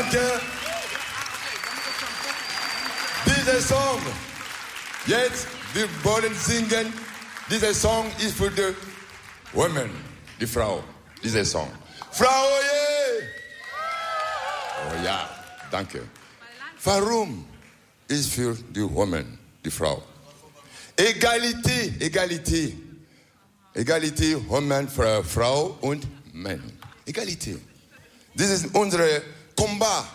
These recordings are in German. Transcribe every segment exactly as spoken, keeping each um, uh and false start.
danke. Dieser Song, jetzt, wir wollen singen. Dieser Song ist für die Women, die Frau. Dieser Song. Frau, yeah. Oh ja, danke. Warum ist für die Women, die Frau? Egalität, Egalität. Egalität, Women, Frau und Mann. Egalität. Das ist unser Combat.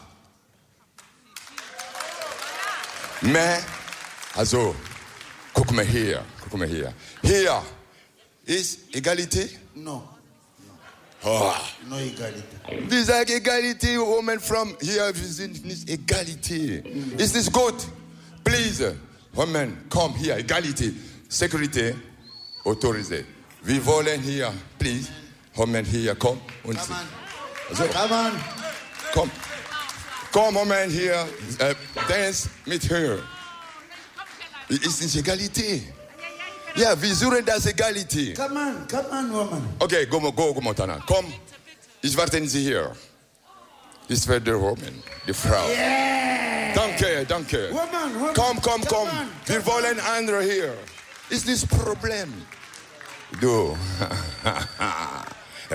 Mais, also, guck mal hier, guck mal hier. Hier ist Egalität? No. Oh. No Egalität. Wir sagen Egalität, Women from hier, wir sind nicht Egalität. Mm. Ist das gut? Please, Women, komm hier, Egalität. Security, autorisé. Wir wollen hier, please, Women hier, komm. Und Come on. Also, Come on. komm. Komm, Women hier, äh, dance mit her. Ist nicht Egalität. Ja, wir suchen das Egalität. Come on, come on, woman. Okay, go, go, go, Montana. Komm, ich warte Sie hier. Das wird die Woman, die Frau. Yeah. Danke, danke. Woman, woman. Komm, komm, komm. On, Wir wollen andere hier. Ist das Problem? Du.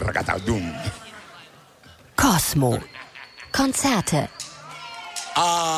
Ragagadum. Cosmo. Konzerte. Ah.